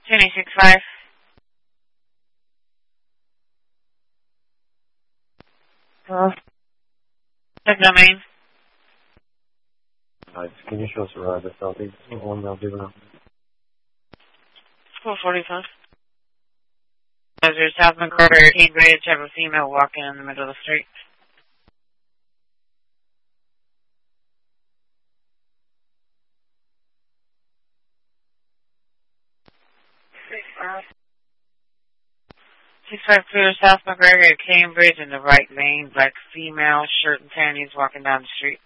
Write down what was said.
2865. Check domain. Can you show us around the southeast? One they'll do now. 445. There's South McCarter, Cambridge, have a female walking in the middle of the street. Six five clear South McGregor, Cambridge, in the right lane. Black female, shirt and panties, walking down the street.